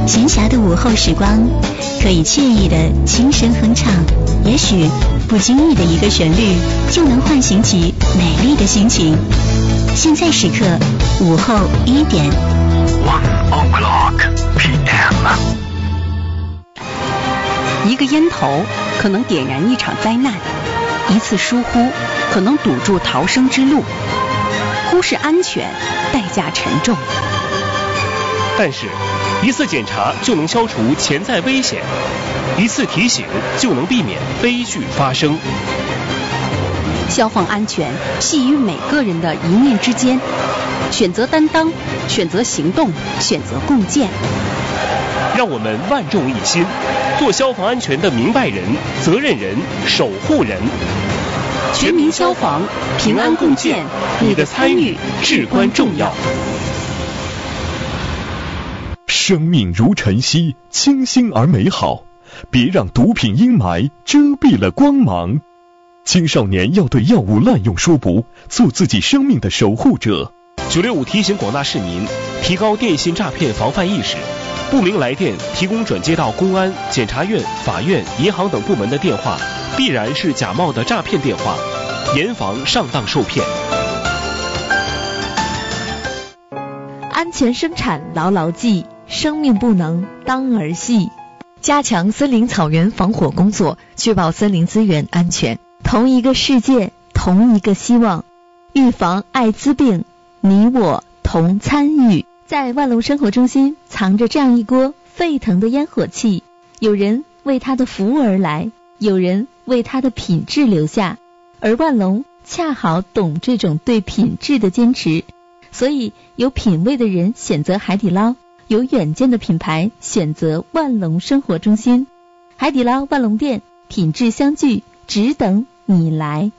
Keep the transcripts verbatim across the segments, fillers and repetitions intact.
闲暇的午后时光，可以惬意的轻声哼唱，也许不经意的一个旋律，就能唤醒起美丽的心情。现在时刻午后一点 ，One o'clock P M。 一个烟头可能点燃一场灾难，一次疏忽可能堵住逃生之路。忽视安全，代价沉重。 但是，一次检查就能消除潜在危险，一次提醒就能避免悲剧发生。 消防安全系于每个人的一念之间，选择担当，选择行动，选择共建。 让我们万众一心，做消防安全的明白人、责任人、守护人。 全民消防，平安共建，你的参与至关重要。 生命如晨曦，清新而美好，别让毒品阴霾遮蔽了光芒。青少年要对药物滥用说不，做自己生命的守护者。 九六五提醒广大市民提高电信诈骗防范意识，不明来电提供转接到公安、检察院、法院、银行等部门的电话，必然是假冒的诈骗电话，严防上当受骗。 安全生产牢牢记，生命不能当儿戏。加强森林草原防火工作，确保森林资源安全。同一个世界，同一个希望。预防艾滋病，你我同参与。在万隆生活中心藏着这样一锅沸腾的烟火气，有人为它的服务而来，有人为它的品质留下，而万隆恰好懂这种对品质的坚持，所以有品味的人选择海底捞，有远见的品牌选择万隆生活中心。海底捞万隆店，品质相聚，只等你来。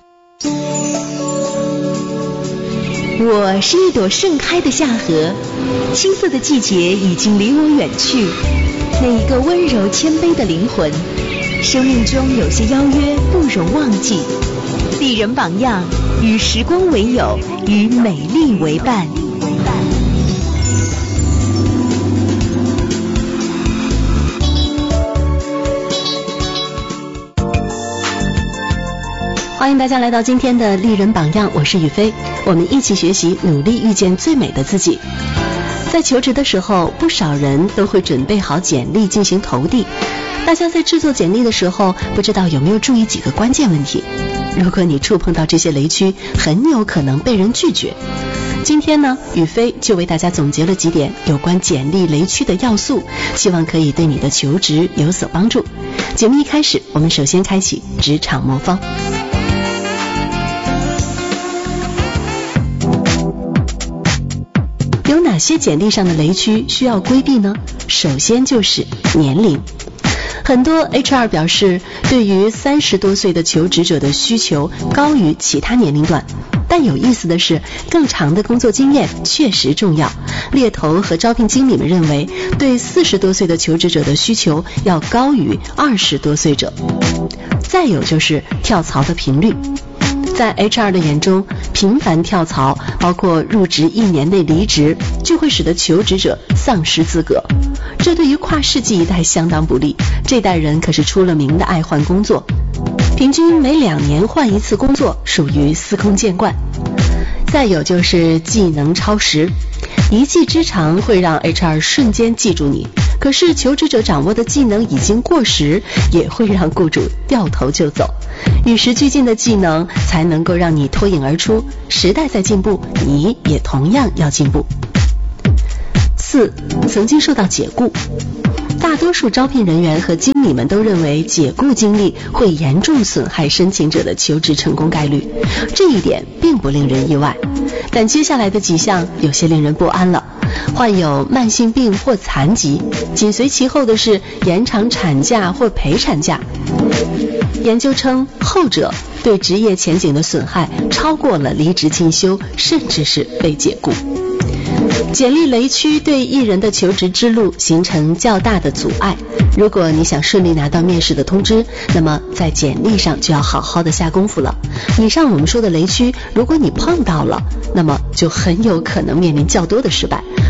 我是一朵盛开的夏荷，青涩的季节已经离我远去。那一个温柔谦卑的灵魂，生命中有些邀约不容忘记。丽人榜样，与时光为友，与美丽为伴。 欢迎大家来到今天的丽人榜样，我是雨飞，我们一起学习，努力遇见最美的自己。在求职的时候，不少人都会准备好简历进行投递。大家在制作简历的时候，不知道有没有注意几个关键问题？如果你触碰到这些雷区，很有可能被人拒绝。今天呢，雨飞就为大家总结了几点有关简历雷区的要素，希望可以对你的求职有所帮助。节目一开始，我们首先开启职场魔方。有哪些简历上的雷区需要规避呢？首先就是年龄。很多 H R 表示，对于三十多岁的求职者的需求高于其他年龄段。但有意思的是，更长的工作经验确实重要。猎头和招聘经理们认为，对四十多岁的求职者的需求要高于二十多岁者。再有就是跳槽的频率。在 H R 的眼中，频繁跳槽，包括入职一年内离职，就会使得求职者丧失资格。这对于跨世纪一代相当不利，这代人可是出了名的爱换工作，平均每两年换一次工作，属于司空见惯。再有就是技能超时，一技之长会让 H R 瞬间记住你，可是求职者掌握的技能已经过时，也会让雇主掉头就走。与时俱进的技能才能够让你脱颖而出，时代在进步，你也同样要进步。四、曾经受到解雇。大多数招聘人员和经理们都认为解雇经历会严重损害申请者的求职成功概率，这一点并不令人意外。但接下来的几项有些令人不安了。患有慢性病或残疾，紧随其后的是延长产假或陪产假。研究称，后者对职业前景的损害超过了离职进修，甚至是被解雇。简历雷区对艺人的求职之路形成较大的阻碍。如果你想顺利拿到面试的通知，那么在简历上就要好好的下功夫了。以上我们说的雷区，如果你碰到了，那么就很有可能面临较多的失败。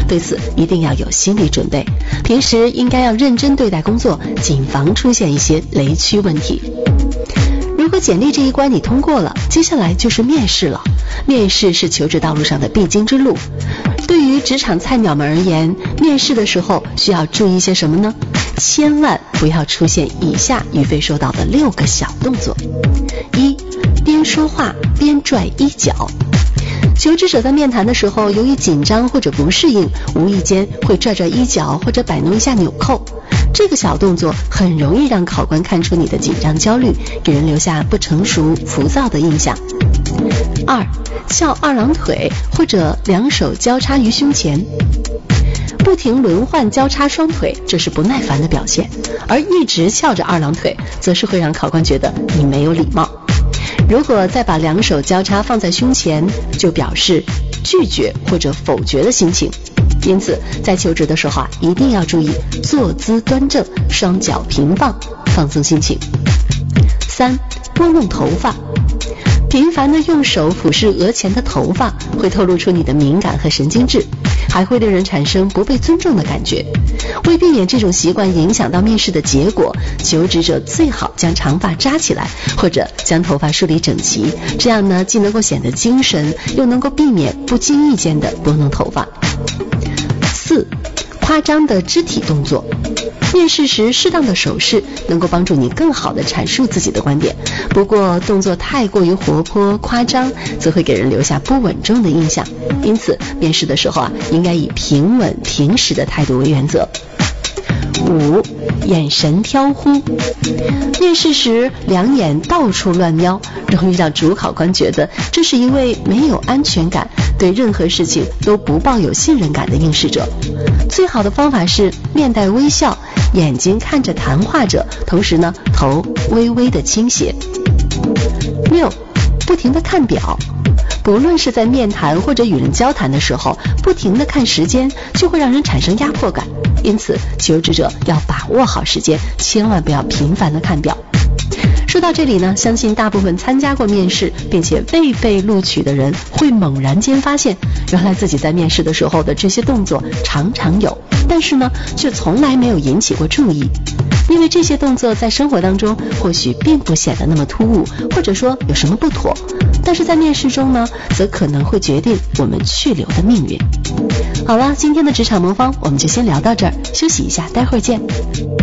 对此一定要有心理准备。平时应该要认真对待工作，谨防出现一些雷区问题。如果简历这一关你通过了，接下来就是面试了。面试是求职道路上的必经之路。对于职场菜鸟们而言，面试的时候需要注意一些什么呢？千万不要出现以下于非说到的六个小动作。一、边说话边拽衣角。求职者在面谈的时候，由于紧张或者不适应，无意间会拽拽衣角或者摆弄一下纽扣。这个小动作很容易让考官看出你的紧张焦虑，给人留下不成熟、浮躁的印象。二、翘二郎腿或者两手交叉于胸前。不停轮换交叉双腿，这是不耐烦的表现，而一直翘着二郎腿，则是会让考官觉得你没有礼貌。如果再把两手交叉放在胸前，就表示拒绝或者否决的心情。因此在求职的时候啊，一定要注意坐姿端正，双脚平放，放松心情。三、拨弄头发。频繁的用手俯视额前的头发，会透露出你的敏感和神经质，还会令人产生不被尊重的感觉。为避免这种习惯影响到面试的结果，求职者最好将长发扎起来，或者将头发梳理整齐，这样呢，既能够显得精神，又能够避免不经意间的拨弄头发。四、夸张的肢体动作。面试时适当的手势能够帮助你更好地阐述自己的观点，不过动作太过于活泼夸张，则会给人留下不稳重的印象。因此面试的时候啊，应该以平稳平实的态度为原则。五、眼神飘忽。面试时两眼到处乱瞄，容易让主考官觉得这是一位没有安全感，对任何事情都不抱有信任感的应试者。最好的方法是面带微笑，眼睛看着谈话者，同时呢，头微微的倾斜。六、不停地看表。不论是在面谈或者与人交谈的时候，不停地看时间，就会让人产生压迫感。因此求职者要把握好时间，千万不要频繁地看表。说到这里呢，相信大部分参加过面试并且未被录取的人会猛然间发现，原来自己在面试的时候的这些动作常常有，但是呢却从来没有引起过注意。因为这些动作在生活当中或许并不显得那么突兀，或者说有什么不妥，但是在面试中呢，则可能会决定我们去留的命运。好了，今天的职场魔方我们就先聊到这儿，休息一下，待会儿见。